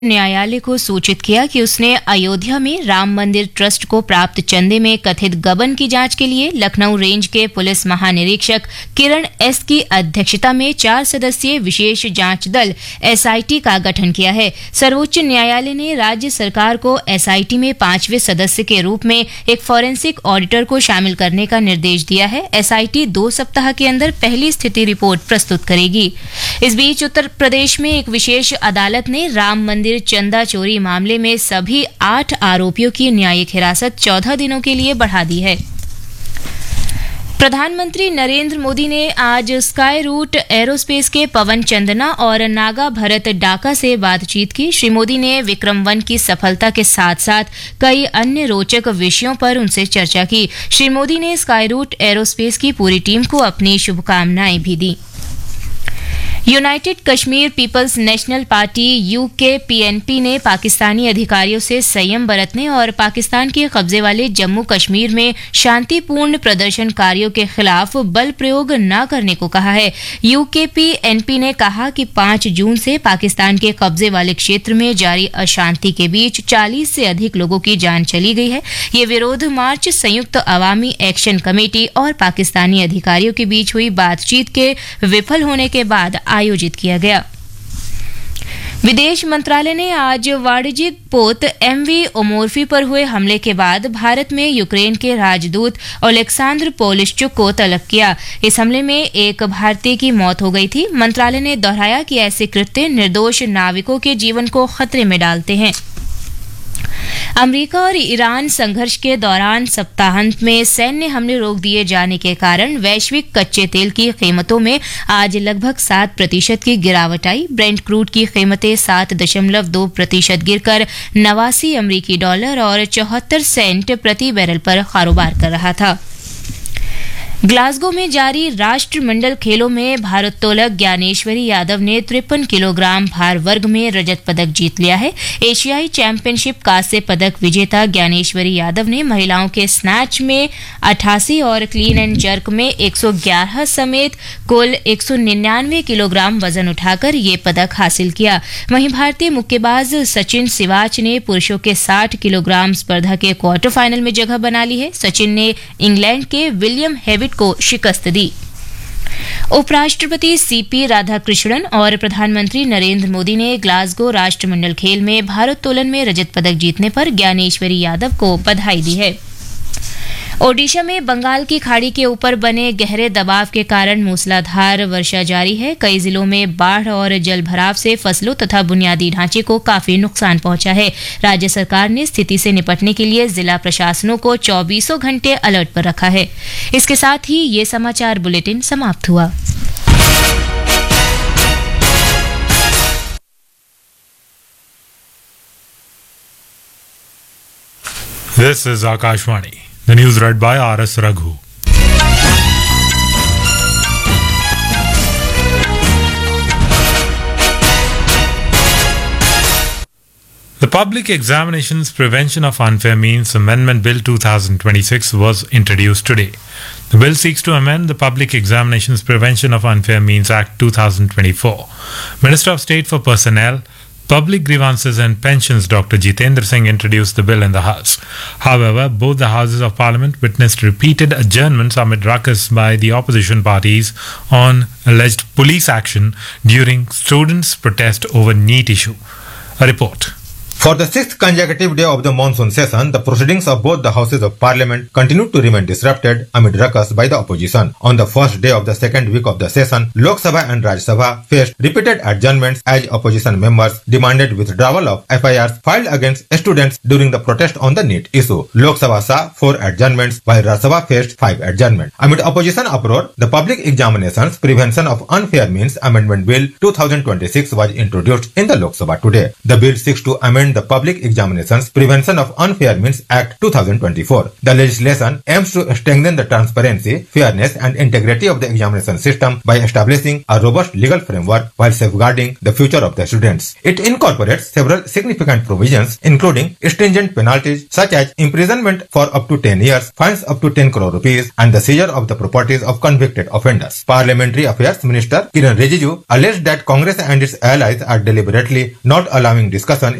न्यायालय को सूचित किया कि उसने अयोध्या में राम मंदिर ट्रस्ट को प्राप्त चंदे में कथित गबन की जांच के लिए लखनऊ रेंज के पुलिस महानिरीक्षक किरण एस की अध्यक्षता में 4 सदस्यीय विशेष जांच दल एसआईटी का गठन किया है। सर्वोच्च न्यायालय ने राज्य सरकार को एसआईटी में 5वें सदस्य के रूप में एक फॉरेंसिक ऑडिटर को शामिल करने का निर्देश दिया है। एसआईटी 2 सप्ताह के अंदर पहली स्थिति रिपोर्ट प्रस्तुत करेगी। इस बीच उत्तर प्रदेश में एक विशेष अदालत ने राम मंदिर चंदा चोरी मामले में सभी 8 आरोपियों की न्यायिक हिरासत 14 दिनों के लिए बढ़ा दी है। प्रधानमंत्री नरेंद्र मोदी ने आज स्काई रूट एरोस्पेस के पवन चंदना और नागा भरत डाका से बातचीत की। श्री मोदी ने विक्रम 1 की सफलता के साथ साथ कई अन्य रोचक विषयों पर उनसे चर्चा की। श्री मोदी ने स्काई रूट एरोस्पेस की पूरी टीम को अपनी शुभकामनाएं भी दी। United Kashmir peoples national party यूकेपीएनपी ने पाकिस्तानी अधिकारियों से संयम बरतने और पाकिस्तान के कब्जे वाले जम्मू कश्मीर में शांतिपूर्ण प्रदर्शनकारियों के खिलाफ बल प्रयोग न करने को कहा है। यूकेपीएनपी ने कहा कि 5 जून से पाकिस्तान के कब्जे वाले क्षेत्र में जारी अशांति के बीच 40 से अधिक लोगों की जान चली गई है। ये विरोध मार्च संयुक्त अवामी एक्शन कमेटी और पाकिस्तानी अधिकारियों के बीच हुई बातचीत के विफल होने के बाद आयोजित किया गया। विदेश मंत्रालय ने आज वाणिज्यिक पोत एमवी ओमोर्फी पर हुए हमले के बाद भारत में यूक्रेन के राजदूत ओलेक्सांद्र पोलिश्चुक को तलब किया। इस हमले में एक भारतीय की मौत हो गई थी। मंत्रालय ने दोहराया कि ऐसे कृत्य निर्दोष नाविकों के जीवन को खतरे में डालते हैं। अमेरिका और ईरान संघर्ष के दौरान सप्ताहांत में सैन्य हमले रोक दिए जाने के कारण वैश्विक कच्चे तेल की कीमतों में आज लगभग 7% की गिरावट आई। ब्रेंट क्रूड की कीमतें 7.2% गिरकर 89 अमेरिकी डॉलर और 74 सेंट प्रति बैरल पर कारोबार कर रहा था। ग्लासगो में जारी राष्ट्रमंडल खेलों में भारोत्तोलक ज्ञानेश्वरी यादव ने 53 किलोग्राम भार वर्ग में रजत पदक जीत लिया है। एशियाई चैंपियनशिप कांस्य पदक विजेता ज्ञानेश्वरी यादव ने महिलाओं के स्नैच में 88 और क्लीन एंड जर्क में 111 समेत कुल 199 किलोग्राम वजन उठाकर ये पदक हासिल किया। वहीं भारतीय मुक्केबाज सचिन सिवाच ने पुरुषों के 60 किलोग्राम स्पर्धा के क्वार्टर फाइनल में जगह बना ली है। सचिन ने इंग्लैंड के विलियम हेविट को शिकस्त दी। उपराष्ट्रपति सीपी राधाकृष्णन और प्रधानमंत्री नरेंद्र मोदी ने ग्लासगो राष्ट्रमंडल खेल में भारोत्तोलन में रजत पदक जीतने पर ज्ञानेश्वरी यादव को बधाई दी है। ओडिशा में बंगाल की खाड़ी के ऊपर बने गहरे दबाव के कारण मूसलाधार वर्षा जारी है। कई जिलों में बाढ़ और जलभराव से फसलों तथा बुनियादी ढांचे को काफी नुकसान पहुंचा है। राज्य सरकार ने स्थिति से निपटने के लिए जिला प्रशासनों को 24 घंटे अलर्ट पर रखा है। इसके साथ ही ये समाचार बुलेटिन समाप्त हुआ। This is Akashvani. The news read by R.S. Raghu. The Public Examinations Prevention of Unfair Means Amendment Bill 2026 was introduced today. The bill seeks to amend the Public Examinations Prevention of Unfair Means Act 2024. Minister of State for Personnel, Public Grievances and Pensions Dr. Jitendra Singh introduced the bill in the House. However, both the Houses of Parliament witnessed repeated adjournments amid ruckus by the opposition parties on alleged police action during students' protest over NEET issue. A report. For the 6th consecutive day of the monsoon session, the proceedings of both the Houses of Parliament continued to remain disrupted amid ruckus by the opposition. On the first day of the second week of the session, Lok Sabha and Rajya Sabha faced repeated adjournments as opposition members demanded withdrawal of FIRs filed against students during the protest on the NEET issue. Lok Sabha saw 4 adjournments while Rajya Sabha faced 5 adjournments. Amid opposition uproar, the Public Examinations Prevention of Unfair Means Amendment Bill 2026 was introduced in the Lok Sabha today. The bill seeks to amend behind the Public Examinations Prevention of Unfair Means Act 2024. The legislation aims to strengthen the transparency, fairness and integrity of the examination system by establishing a robust legal framework while safeguarding the future of the students. It incorporates several significant provisions, including stringent penalties such as imprisonment for up to 10 years, fines up to 10 crore rupees, and the seizure of the properties of convicted offenders. Parliamentary Affairs Minister Kiran Rijiju alleged that Congress and its allies are deliberately not allowing discussion